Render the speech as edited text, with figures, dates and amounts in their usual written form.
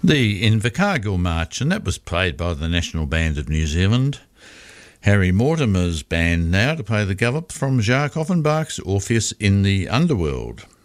The Invercargill March, and that was played by the National Band of New Zealand. Harry Mortimer's band now to play the gallop from Jacques Offenbach's Orpheus in the Underworld.